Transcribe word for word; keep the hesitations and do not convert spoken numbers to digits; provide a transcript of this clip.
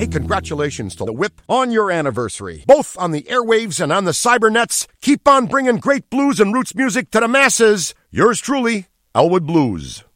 Hey, congratulations to the Whip on your anniversary. Both on the airwaves and on the cybernets, keep on bringing great blues and roots music to the masses. Yours truly, Elwood Blues.